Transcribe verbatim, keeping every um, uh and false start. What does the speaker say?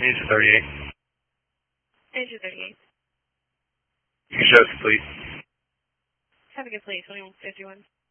Asia thirty-eight. Asia thirty-eight. You can show us, please. Have a good flight, twenty-one fifty-one.